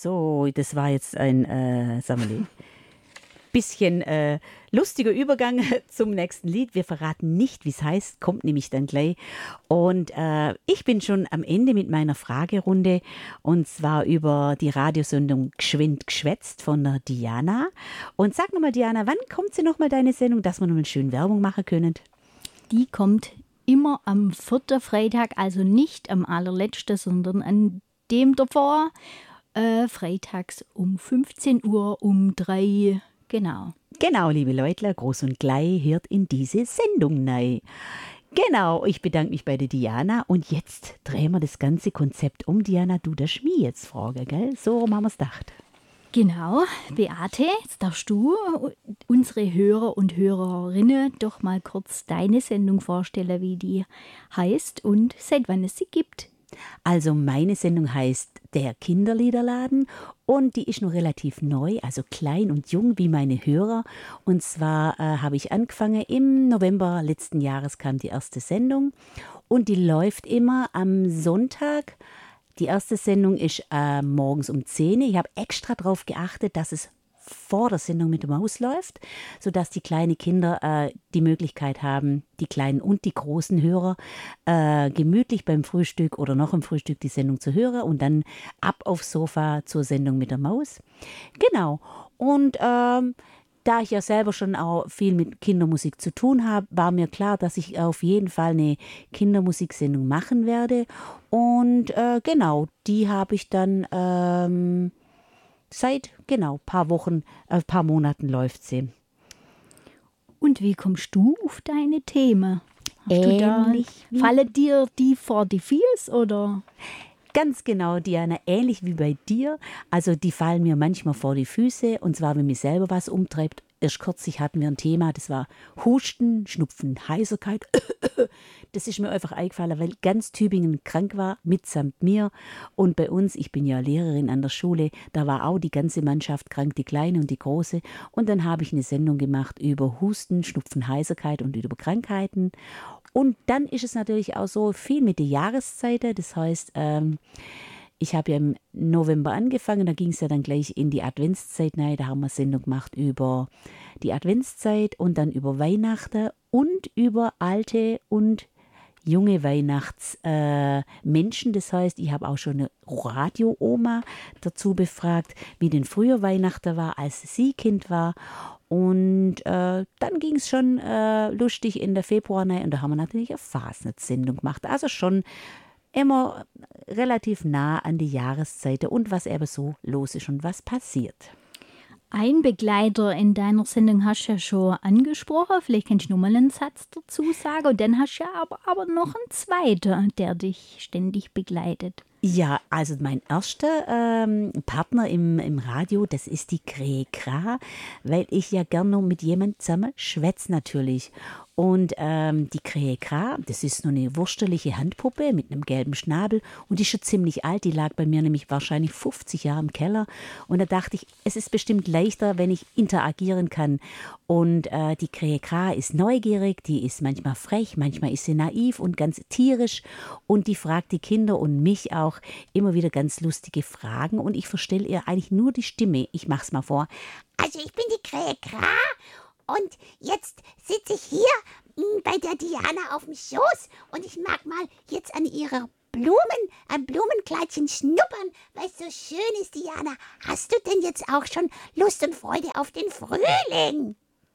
So, das war jetzt ein, sagen wir, bisschen lustiger Übergang zum nächsten Lied. Wir verraten nicht, wie es heißt, kommt nämlich dann gleich. Und ich bin schon am Ende mit meiner Fragerunde und zwar über die Radiosendung Geschwind geschwätzt von der Diana. Und sag nochmal, Diana, wann kommt sie nochmal deine Sendung, dass wir nochmal schön Werbung machen können? Die kommt immer am 4. Freitag, also nicht am allerletzten, sondern an dem davor, freitags um 15 Uhr um 3. Genau. Genau, liebe Leutler, groß und klein, hört in diese Sendung rein. Genau, ich bedanke mich bei der Diana und jetzt drehen wir das ganze Konzept um. Diana, du darfst mich jetzt fragen, gell? So haben wir es gedacht. Genau, Beate, jetzt darfst du unsere Hörer und Hörerinnen doch mal kurz deine Sendung vorstellen, wie die heißt und seit wann es sie gibt. Also meine Sendung heißt Der Kinderliederladen und die ist noch relativ neu, also klein und jung wie meine Hörer. Und zwar habe ich angefangen, im November letzten Jahres kam die erste Sendung und die läuft immer am Sonntag. Die erste Sendung ist morgens um 10 Uhr. Ich habe extra darauf geachtet, dass es vor der Sendung mit der Maus läuft, sodass die kleinen Kinder die Möglichkeit haben, die kleinen und die großen Hörer gemütlich beim Frühstück oder noch im Frühstück die Sendung zu hören und dann ab aufs Sofa zur Sendung mit der Maus. Genau. Und da ich ja selber schon auch viel mit Kindermusik zu tun habe, war mir klar, dass ich auf jeden Fall eine Kindermusiksendung machen werde. Und genau, die habe ich dann seit paar Wochen, paar Monaten läuft sie. Und wie kommst du auf deine Themen? Fallen dir die vor die Füße oder? Ganz genau, Diana, ähnlich wie bei dir. Also die fallen mir manchmal vor die Füße und zwar, wenn mich selber was umtreibt. Erst kürzlich hatten wir ein Thema, das war Husten, Schnupfen, Heiserkeit. Das ist mir einfach eingefallen, weil ganz Tübingen krank war, mitsamt mir. Und bei uns, ich bin ja Lehrerin an der Schule, da war auch die ganze Mannschaft krank, die Kleine und die Große. Und dann habe ich eine Sendung gemacht über Husten, Schnupfen, Heiserkeit und über Krankheiten. Und dann ist es natürlich auch so viel mit der Jahreszeit. Das heißt, ich habe ja im November angefangen, da ging es ja dann gleich in die Adventszeit rein. Da haben wir eine Sendung gemacht über die Adventszeit und dann über Weihnachten und über alte und junge Weihnachtsmenschen. Das heißt, ich habe auch schon eine Radio-Oma dazu befragt, wie denn früher Weihnachten war, als sie Kind war. Und dann ging es schon lustig in der Februar rein und da haben wir natürlich eine Fasnachtssendung gemacht. Also schon immer relativ nah an die Jahreszeit und was eben so los ist und was passiert. Ein Begleiter in deiner Sendung hast du ja schon angesprochen. Vielleicht kannst du noch mal einen Satz dazu sagen. Und dann hast du ja aber noch einen zweiten, der dich ständig begleitet. Ja, also mein erster Partner im Radio, das ist die Kräkra, weil ich ja gerne noch mit jemandem zusammen schwätze natürlich. Und die Kräkra, das ist nur eine wurstelige Handpuppe mit einem gelben Schnabel und die ist schon ziemlich alt, die lag bei mir nämlich wahrscheinlich 50 Jahre im Keller. Und da dachte ich, es ist bestimmt leichter, wenn ich interagieren kann. Und die Kräkra ist neugierig, die ist manchmal frech, manchmal ist sie naiv und ganz tierisch und die fragt die Kinder und mich auch immer wieder ganz lustige Fragen und ich verstelle ihr eigentlich nur die Stimme. Ich mach's mal vor. Also ich bin die Kräkra und jetzt sitze ich hier bei der Diana auf dem Schoß und ich mag mal jetzt an ihrer ein Blumenkleidchen schnuppern, weil es so schön ist, Diana. Hast du denn jetzt auch schon Lust und Freude auf den Frühling?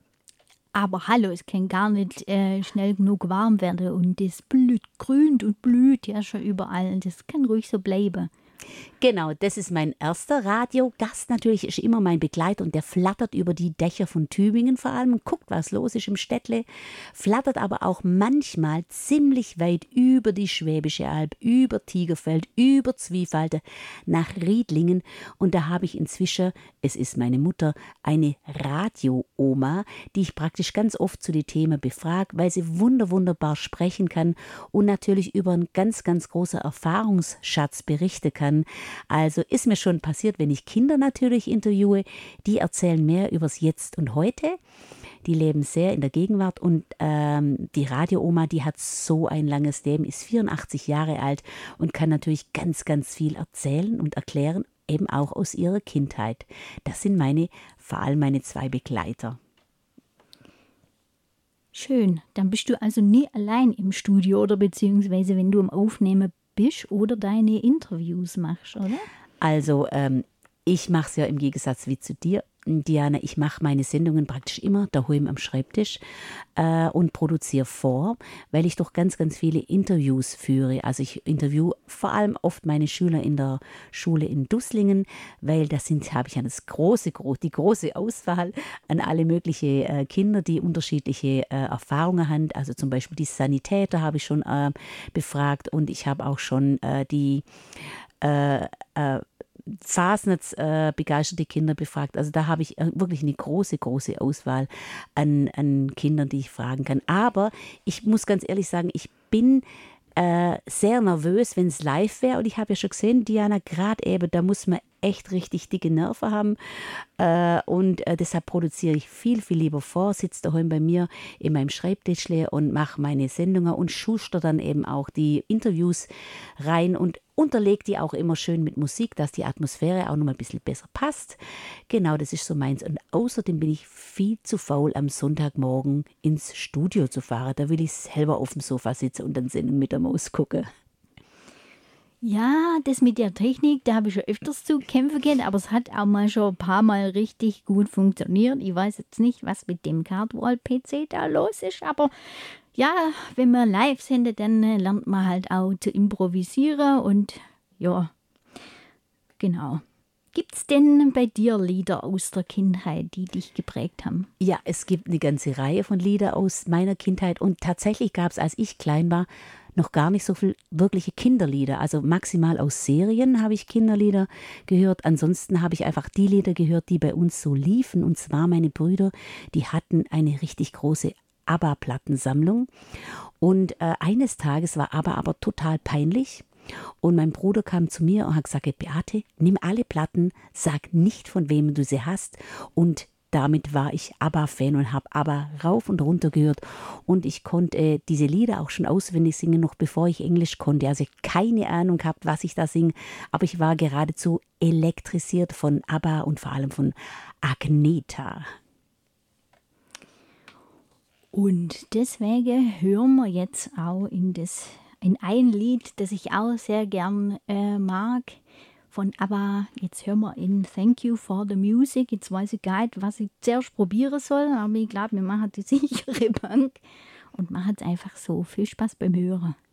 Aber hallo, es kann gar nicht schnell genug warm werden und das blüht, grünt und blüht ja schon überall. Das kann ruhig so bleiben. Genau, das ist mein erster Radiogast. Natürlich ist immer mein Begleiter und der flattert über die Dächer von Tübingen vor allem und guckt, was los ist im Städtle. Flattert aber auch manchmal ziemlich weit über die Schwäbische Alb, über Tigerfeld, über Zwiefalten nach Riedlingen. Und da habe ich inzwischen, es ist meine Mutter, eine Radio-Oma, die ich praktisch ganz oft zu den Themen befrage, weil sie wunderbar sprechen kann und natürlich über einen ganz großen Erfahrungsschatz berichten kann. Also ist mir schon passiert, wenn ich Kinder natürlich interviewe, die erzählen mehr übers Jetzt und Heute. Die leben sehr in der Gegenwart und die Radio-Oma, die hat so ein langes Leben, ist 84 Jahre alt und kann natürlich ganz viel erzählen und erklären. eben auch aus ihrer Kindheit. Das sind vor allem meine 2 Begleiter. Schön, dann bist du also nie allein im Studio oder beziehungsweise wenn du am Aufnehmen bist oder deine Interviews machst, oder? Also ich mache es ja im Gegensatz wie zu dir, Diana, ich mache meine Sendungen praktisch immer daheim am Schreibtisch und produziere vor, weil ich doch ganz, ganz viele Interviews führe. Also ich interview vor allem oft meine Schüler in der Schule in Dusslingen, weil habe ich ja die große Auswahl an alle möglichen Kinder, die unterschiedliche Erfahrungen haben. Also zum Beispiel die Sanitäter habe ich schon befragt und ich habe auch schon die Fasnetz begeisterte Kinder befragt. Also da habe ich wirklich eine große, große Auswahl an Kindern, die ich fragen kann. Aber ich muss ganz ehrlich sagen, ich bin sehr nervös, wenn es live wäre. Und ich habe ja schon gesehen, Diana, gerade eben, da muss man echt richtig dicke Nerven haben. Und deshalb produziere ich viel, viel lieber vor, sitze daheim bei mir in meinem Schreibtischle und mache meine Sendungen und schuster dann eben auch die Interviews rein und unterlege die auch immer schön mit Musik, dass die Atmosphäre auch noch mal ein bisschen besser passt. Genau, das ist so meins. Und außerdem bin ich viel zu faul, am Sonntagmorgen ins Studio zu fahren. Da will ich selber auf dem Sofa sitzen und dann Sendung mit der Maus gucken. Ja, das mit der Technik, da habe ich schon öfters zu kämpfen gehabt, aber es hat auch mal schon ein paar Mal richtig gut funktioniert. Ich weiß jetzt nicht, was mit dem Cardwall-PC da los ist, aber ja, wenn man live sendet, dann lernt man halt auch zu improvisieren und ja, genau. Gibt's denn bei dir Lieder aus der Kindheit, die dich geprägt haben? Ja, es gibt eine ganze Reihe von Liedern aus meiner Kindheit und tatsächlich gab es, als ich klein war, noch gar nicht so viel wirkliche Kinderlieder. Also maximal aus Serien habe ich Kinderlieder gehört. Ansonsten habe ich einfach die Lieder gehört, die bei uns so liefen. Und zwar meine Brüder, die hatten eine richtig große ABBA-Plattensammlung. Und eines Tages war ABBA aber total peinlich. Und mein Bruder kam zu mir und hat gesagt, Beate, nimm alle Platten, sag nicht, von wem du sie hast. Und damit war ich ABBA-Fan und habe ABBA rauf und runter gehört. Und ich konnte diese Lieder auch schon auswendig singen, noch bevor ich Englisch konnte. Also ich keine Ahnung gehabt, was ich da singe. Aber ich war geradezu elektrisiert von ABBA und vor allem von Agnetha. Und deswegen hören wir jetzt auch in ein Lied, das ich auch sehr gern mag, von ABBA. Jetzt hören wir in Thank You for the Music. Jetzt weiß ich gar nicht, was ich zuerst probieren soll, aber ich glaube, wir machen die sichere Bank und machen es einfach so. Viel Spaß beim Hören.